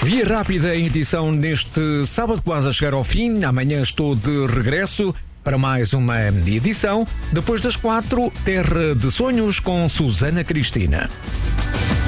Via Rápida em edição neste sábado, quase a chegar ao fim. Amanhã estou de regresso para mais uma edição. Depois das 4, Terra de Sonhos com Susana Cristina.